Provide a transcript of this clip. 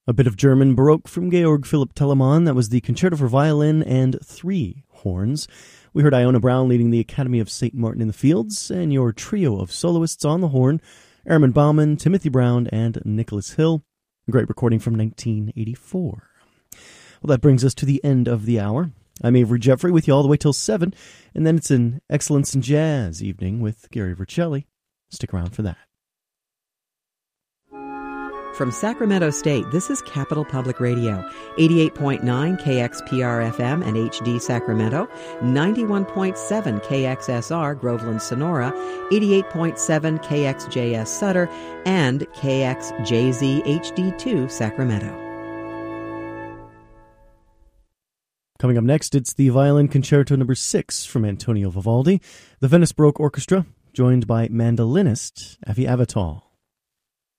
A bit of German Baroque from Georg Philipp Telemann. That was the Concerto for Violin and Three Horns. We heard Iona Brown leading the Academy of St. Martin in the Fields, and your trio of soloists on the horn, Ehrman Bauman, Timothy Brown, and Nicholas Hill. A great recording from 1984. Well, that brings us to the end of the hour. I'm Avery Jeffrey with you all the way till 7, and then it's an Excellence in Jazz evening with Gary Vercelli. Stick around for that. From Sacramento State, this is Capital Public Radio, 88.9 KXPR-FM and HD Sacramento, 91.7 KXSR Groveland Sonora, 88.7 KXJS Sutter, and KXJZ HD2 Sacramento. Coming up next, it's the Violin Concerto No. 6 from Antonio Vivaldi, the Venice Baroque Orchestra, joined by mandolinist Avi Avital.